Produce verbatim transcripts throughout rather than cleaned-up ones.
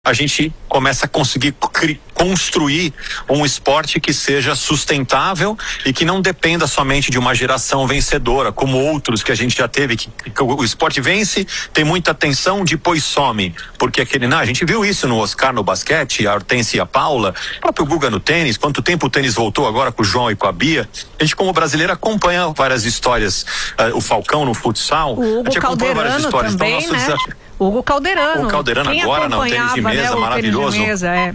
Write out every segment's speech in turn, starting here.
a gente começa a conseguir construir um esporte que seja sustentável e que não dependa somente de uma geração vencedora, como outros que a gente já teve, que, que o esporte vence, tem muita atenção, depois some, porque aquele, não, a gente viu isso no Oscar no basquete, a Hortência e a Paula, o próprio Guga no tênis, quanto tempo o tênis voltou agora com o João e com a Bia, a gente como brasileiro acompanha várias histórias, uh, o Falcão no futsal, o Hugo a gente acompanha várias histórias, também, então nosso né? desafio. Hugo Calderano. O Calderano Quem agora, não, tênis de mesa, né, maravilhoso. Tênis de mesa, é.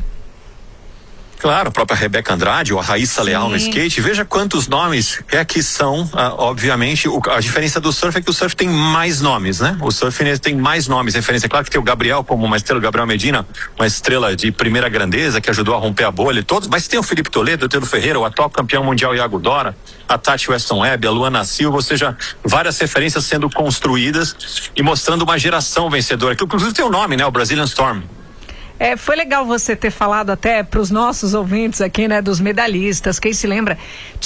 Claro, a própria Rebeca Andrade, ou a Raíssa Sim. Leal no skate, veja quantos nomes é que são, ah, obviamente, o, a diferença do surf é que o surf tem mais nomes, né? O surf tem mais nomes, referência, claro que tem o Gabriel como uma estrela, o Gabriel Medina, uma estrela de primeira grandeza, que ajudou a romper a bolha, todos, mas tem o Felipe Toledo, o Teodoro Ferreira, o atual campeão mundial Iago Dora, a Tati Weston Webb, a Luana Silva, ou seja, várias referências sendo construídas e mostrando uma geração vencedora, que inclusive tem o nome, né? O Brazilian Storm. É, foi legal você ter falado até para os nossos ouvintes aqui, né, dos medalhistas, quem se lembra,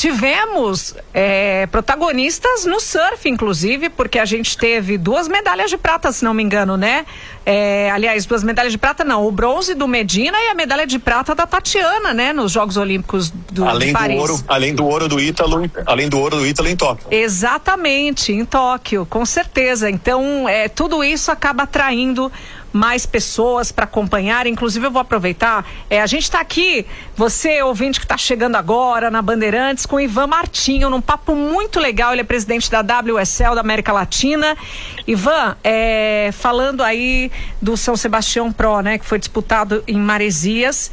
tivemos é, protagonistas no surf, inclusive, porque a gente teve duas medalhas de prata, se não me engano, né? É, aliás, duas medalhas de prata não, o bronze do Medina e a medalha de prata da Tatiana, né, nos Jogos Olímpicos do além de Paris. Do ouro, além do ouro do Ítalo, além do ouro do Ítalo em Tóquio. Exatamente, em Tóquio, com certeza. Então, é, tudo isso acaba atraindo mais pessoas para acompanhar. Inclusive eu vou aproveitar, é, a gente está aqui, você ouvinte que está chegando agora na Bandeirantes, com o Ivan Martinho, num papo muito legal. Ele é presidente da W S L da América Latina. Ivan, é, falando aí do São Sebastião Pro, né, que foi disputado em Maresias,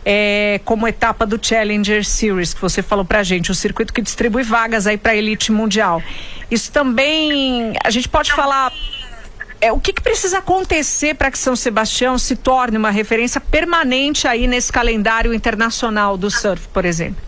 é, como etapa do Challenger Series, que você falou pra gente, o circuito que distribui vagas aí para a elite mundial. Isso também, a gente pode falar, É, o que, que precisa acontecer para que São Sebastião se torne uma referência permanente aí nesse calendário internacional do surf, por exemplo?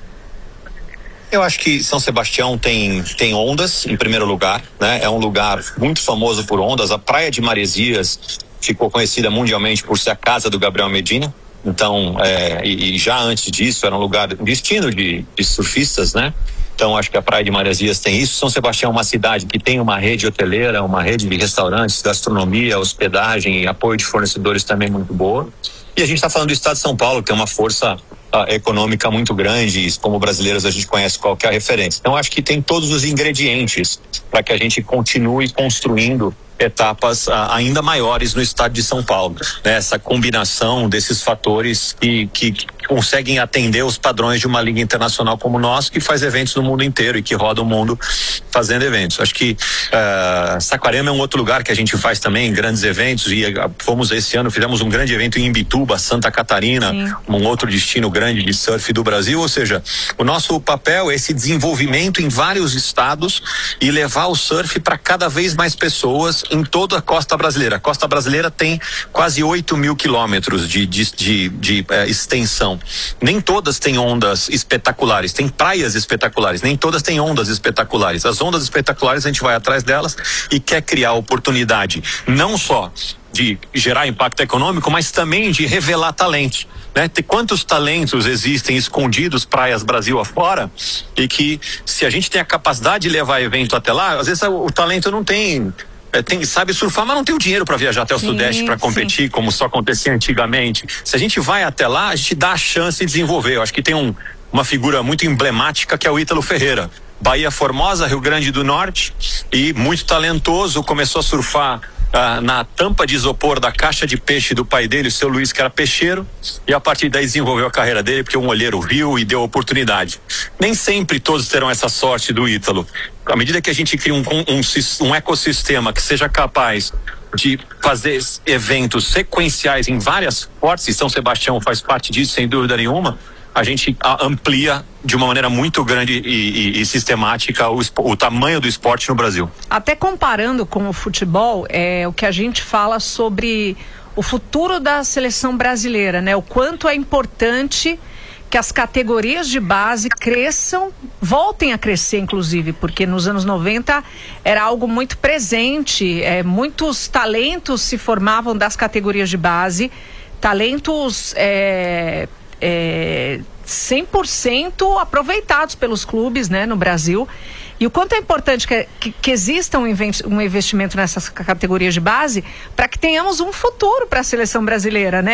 Eu acho que São Sebastião tem, tem ondas, em primeiro lugar, né? É um lugar muito famoso por ondas. A praia de Maresias ficou conhecida mundialmente por ser a casa do Gabriel Medina. Então, é, e, e já antes disso era um lugar, destino de, de surfistas, né? Então, acho que a praia de Maresias tem isso. São Sebastião é uma cidade que tem uma rede hoteleira, uma rede de restaurantes, gastronomia, hospedagem e apoio de fornecedores também muito boa. E a gente está falando do estado de São Paulo, que tem uma força uh, econômica muito grande, e como brasileiros a gente conhece qualquer referência. Então, acho que tem todos os ingredientes para que a gente continue construindo etapas uh, ainda maiores no estado de São Paulo, né? Essa combinação desses fatores que, que, que conseguem atender os padrões de uma liga internacional como nós, que faz eventos no mundo inteiro e que roda o mundo fazendo eventos. Acho que uh, Saquarema é um outro lugar que a gente faz também grandes eventos, e uh, fomos esse ano, fizemos um grande evento em Imbituba, Santa Catarina, Sim. um outro destino grande de surf do Brasil. Ou seja, o nosso papel é esse desenvolvimento em vários estados e levar o surf para cada vez mais pessoas em toda a costa brasileira. A costa brasileira tem quase oito mil quilômetros de, de, de, de eh, extensão. Nem todas têm ondas espetaculares, tem praias espetaculares, nem todas têm ondas espetaculares. As ondas espetaculares a gente vai atrás delas e quer criar oportunidade, não só de gerar impacto econômico, mas também de revelar talentos, né? Tem quantos talentos existem escondidos praias Brasil afora, e que se a gente tem a capacidade de levar evento até lá, às vezes o, o talento não tem Tem, sabe surfar, mas não tem o dinheiro para viajar até o sim, Sudeste para competir, sim. como só acontecia antigamente. Se a gente vai até lá, a gente dá a chance de desenvolver. Eu acho que tem um, uma figura muito emblemática, que é o Ítalo Ferreira. Bahia Formosa, Rio Grande do Norte, e muito talentoso, começou a surfar ah, na tampa de isopor da caixa de peixe do pai dele, o seu Luiz, que era peixeiro, e a partir daí desenvolveu a carreira dele, porque um olheiro viu e deu oportunidade. Nem sempre todos terão essa sorte do Ítalo. À medida que a gente cria um, um, um ecossistema que seja capaz de fazer eventos sequenciais em várias portas, e São Sebastião faz parte disso, sem dúvida nenhuma, a gente amplia de uma maneira muito grande e, e, e sistemática o, o tamanho do esporte no Brasil. Até comparando com o futebol, é o que a gente fala sobre o futuro da seleção brasileira, né? O quanto é importante que as categorias de base cresçam, voltem a crescer, inclusive, porque nos anos noventa era algo muito presente, é, muitos talentos se formavam das categorias de base, talentos é, é, cem por cento aproveitados pelos clubes, né, no Brasil. E o quanto é importante que, que, que exista um, um investimento nessas categorias de base para que tenhamos um futuro para a seleção brasileira, né?